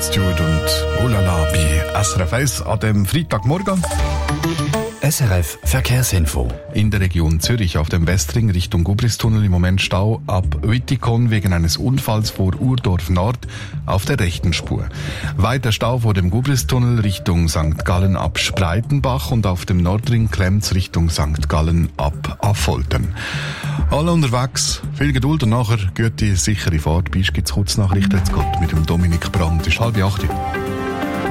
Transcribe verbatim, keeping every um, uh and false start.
Rod Stewart und Ulala bei S R F eins an dem Freitagmorgen. S R F Verkehrsinfo. In der Region Zürich auf dem Westring Richtung Gubristunnel im Moment Stau ab Wittikon wegen eines Unfalls vor Urdorf Nord auf der rechten Spur. Weiter Stau vor dem Gubristunnel Richtung Sankt Gallen ab Spreitenbach und auf dem Nordring Klemms Richtung Sankt Gallen ab Affoltern. Alle unterwegs, viel Geduld und nachher gute, sichere Fahrt. Bis gibt's Kurznachrichten. Jetzt geht mit dem Dominik Brandt. Es ist halb acht.